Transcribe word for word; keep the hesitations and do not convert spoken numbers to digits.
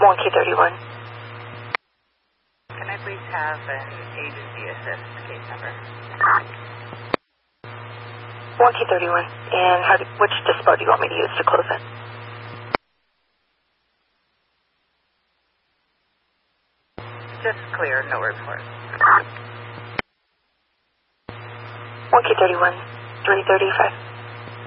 one K thirty-one. Can I please have an agency assist case number? one K thirty-one. And how do, which dispo do you want me to use to close it? Just clear, no report. one K thirty-one, three thirty-five.